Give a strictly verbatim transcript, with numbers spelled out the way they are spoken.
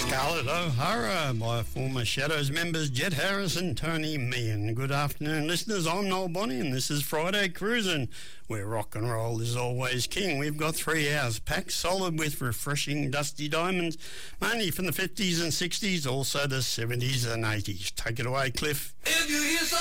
Scarlett O'Hara by former Shadows members Jet Harris and Tony Meehan. Good afternoon, listeners. I'm Noel Bonnie and this is Friday Cruising, where rock and roll is always king. We've got three hours packed solid with refreshing dusty diamonds, mainly from the fifties and sixties, also the seventies and eighties. Take it away, Cliff. If you hear